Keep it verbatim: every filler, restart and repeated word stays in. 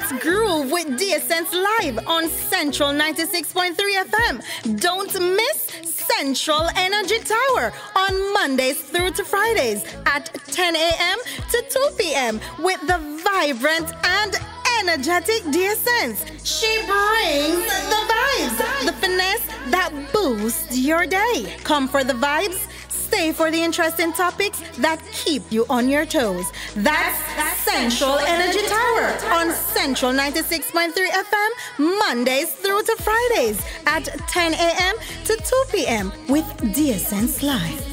Let's groove with D'Essence live on Central ninety-six point three F M. Don't miss Central Energy Tower on Mondays through to Fridays at ten a.m. to two p.m. with the vibrant and energetic D'Essence. She brings the vibes, the finesse that boosts your day. Come for the vibes, stay for the interesting topics that keep you on your toes. That's Central Energy Tower on Central ninety-six point three F M, Mondays through to Fridays at ten a.m. to two p.m. with D'Essence Live.